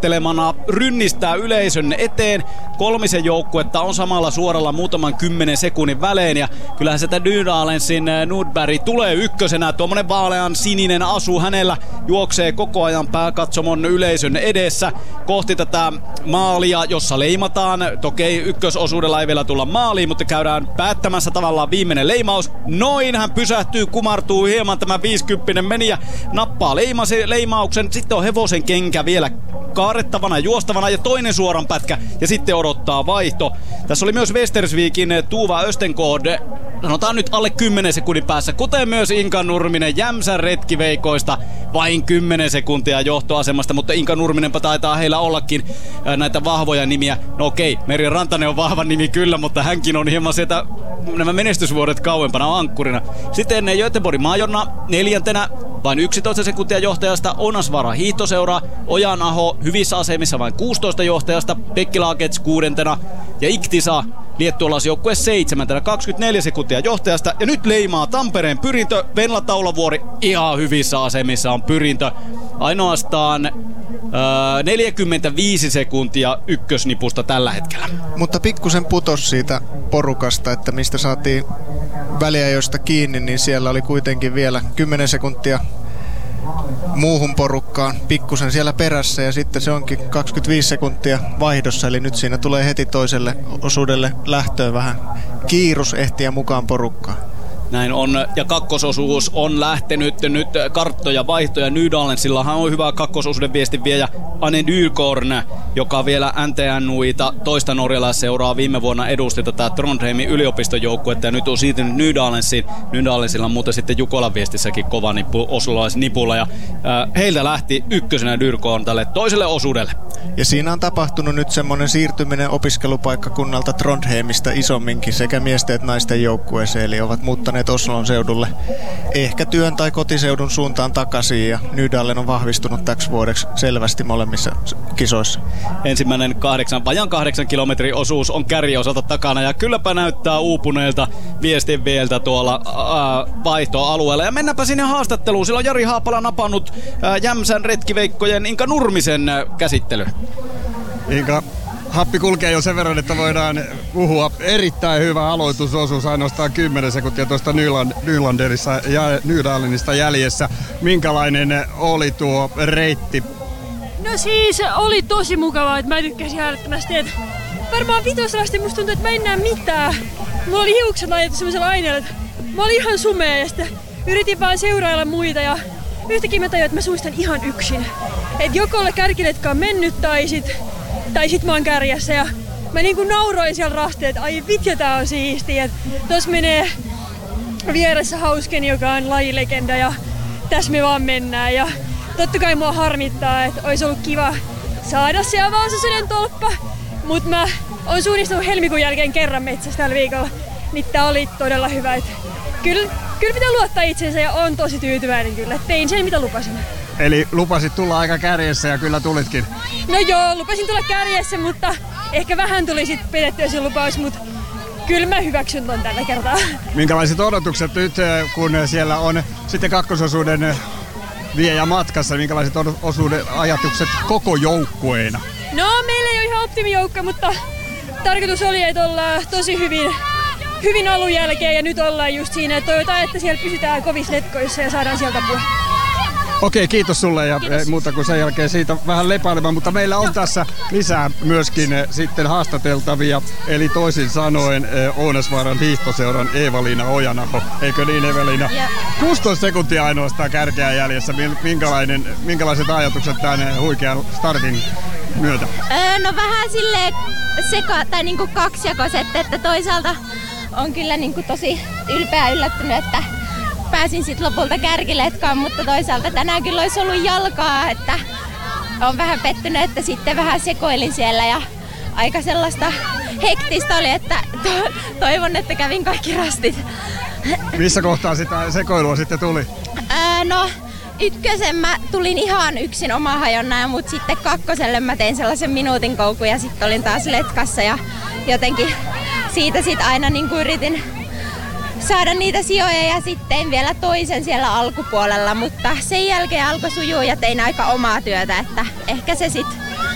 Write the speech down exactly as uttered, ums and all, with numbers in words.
odottelemana rynnistää yleisön eteen. Kolmisen joukkuetta on samalla suoralla muutaman kymmenen sekunnin välein ja kyllähän sitä Nydalensin Nordberg tulee ykkösenä. Tuommoinen vaalean sininen asu hänellä juoksee koko ajan pääkatsomon yleisön edessä kohti tätä maalia, jossa leimataan. Toki ykkösosuudella ei vielä tulla maaliin, mutta käydään päättämässä tavallaan viimeinen leimaus. Noin hän pysähtyy, kumartuu hieman tämä viisikymppinen meni ja nappaa leimasi, leimauksen. Sitten on hevosen kenkä vielä kaarettavana, juostavana ja toinen suoran pätkä ja sitten odottaa vaihto. Tässä oli myös Västersvikin Tuva Östenkod, sanotaan nyt alle kymmenen sekunnin päässä, kuten myös Inka Nurminen Jämsän retkiveikoista vain kymmenen sekuntia johtoasemasta, mutta Inka Nurminenpa taitaa heillä ollakin näitä vahvoja nimiä. No okei, Meri Rantanen on vahva nimi kyllä, mutta hänkin on hieman sieltä nämä menestysvuodet kauempana ankkurina. Sitten Göteborgin Majorna neljäntenä, vain yksitoista sekuntia johtajasta, Onasvara hiihtoseuraa, Ojanaho hyvissä asemissa vain kuusitoista johtajasta, Pekki Laakets kuudentena ja Iktisa liettualaisjoukkue seitsemäntenä, kaksikymmentäneljä sekuntia johtajasta. Ja nyt leimaa Tampereen Pyrintö, Venla Taulavuori ihan hyvissä asemissa on Pyrintö. Ainoastaan öö, neljäkymmentäviisi sekuntia ykkösnipusta tällä hetkellä. Mutta pikkusen putos siitä porukasta, että mistä saatiin väliajoista kiinni, niin siellä oli kuitenkin vielä kymmenen sekuntia muuhun porukkaan pikkusen siellä perässä ja sitten se onkin kaksikymmentäviisi sekuntia vaihdossa, eli nyt siinä tulee heti toiselle osuudelle lähtöön vähän kiirus ehtiä mukaan porukkaan. Näin on, ja kakkososuus on lähtenyt nyt karttoja vaihtoja. Nydalensillahan on hyvä kakkososuuden viestin viejä Anne Dyrkorn, joka vielä N T N Uita toista norjalaisseuraa viime vuonna edusti tätä Trondheimin yliopistojoukkuetta ja nyt on siirtynyt Nydalensiin. Nydalensilla on muuten sitten Jukolan viestissäkin kova nippu, osulaisnipulla ja äh, heiltä lähti ykkösenä Dyrkorn tälle toiselle osuudelle. Ja siinä on tapahtunut nyt semmoinen siirtyminen opiskelupaikkakunnalta Trondheimista isomminkin sekä miesten että naisten joukkueeseen, eli ovat muuttaneet Oslon seudulle ehkä työn tai kotiseudun suuntaan takaisin ja Nydalen on vahvistunut täksi vuodeksi selvästi molemmissa kisoissa. Ensimmäinen kahdeksan, vajan kahdeksan kilometrin osuus on kärjiosalta takana ja kylläpä näyttää uupuneelta viestin vieltä tuolla ää, vaihtoalueella. Ja mennäänpä sinne haastatteluun. Sillä on Jari Haapala napannut ää, Jämsän retkiveikkojen Inka Nurmisen ää, käsittely. Inka, happi kulkee jo sen verran, että voidaan puhua. Erittäin hyvä aloitusosuus, ainoastaan kymmenen sekuntia tuosta Nyland, Nylanderissa ja Nydalenista jäljessä. Minkälainen oli tuo reitti? No siis oli tosi mukavaa, että mä tykkäsin äärettömästi. Että varmaan vitosasti musta tuntui, että mä en näe mitään. Mulla oli hiukset laitettu semmoisella aineella, että mä olin ihan sumea ja sitten yritin vaan seurailla muita ja yhtäkkiä mä tajuin, että mä suistan ihan yksin. Että joko olla kärkiletkaan mennyt tai sit, tai sit mä oon kärjessä ja mä niinku nauroin siellä rasteen, että ai vitja tää on siistiä. Että tossa menee vieressä Hausken, joka on lajilegenda ja tässä me vaan mennään. Ja totta kai mua harmittaa, että olisi ollut kiva saada siellä Vaasasuden tolppa, mutta mä oon suunnistanut helmikuun jälkeen kerran metsässä tällä viikolla, niin tää oli todella hyvä. Et kyllä, kyllä pitää luottaa itsensä ja on tosi tyytyväinen kyllä, tein sen mitä lupasin. Eli lupasit tulla aika kärjessä ja kyllä tulitkin? No joo, lupasin tulla kärjessä, mutta ehkä vähän tuli sit pidettyä se lupaus, mutta kyllä mä hyväksyn ton tällä kertaa. Minkälaiset odotukset nyt, kun siellä on sitten kakkososuuden viejä matkassa, minkälaiset osuuden ajatukset koko joukkueena? No meillä ei ole ihan optimijoukko, mutta tarkoitus oli, että ollaan tosi hyvin, hyvin alun jälkeen ja nyt ollaan just siinä, että toivotaan, että siellä pysytään kovissa letkoissa ja saadaan sieltä apua. Okei, kiitos sulle ja kiitos. Muuta kuin sen jälkeen siitä vähän lepailemaan, mutta meillä on tässä lisää myöskin sitten haastateltavia, eli toisin sanoen Ounasvaaran hiihtoseuran Eeva-Liina Ojanaho, eikö niin Eeva-Liina? Ja. kuusitoista sekuntia ainoastaan kärkeä jäljessä, minkälainen, minkälaiset ajatukset tämän huikean startin myötä? Öö, no vähän silleen seka, tai niinku kaksijakoiset, että toisaalta on kyllä niinku tosi ylpeä yllättynyt, että pääsin sitten lopulta kärkiletkaan, mutta toisaalta tänään kyllä olisi ollut jalkaa, että on vähän pettynyt, että sitten vähän sekoilin siellä ja aika sellaista hektistä oli, että to- toivon, että kävin kaikki rastit. Missä kohtaa sitä sekoilua sitten tuli? Öö, no ykkösen mä tulin ihan yksin omaa hajonnaan, mutta sitten kakkoselle mä tein sellaisen minuutin koukun ja sitten olin taas letkassa ja jotenkin siitä sitten aina niin kuin yritin saada niitä sijoja ja sitten vielä toisen siellä alkupuolella, mutta sen jälkeen alkoi sujua ja tein aika omaa työtä, että ehkä se sitten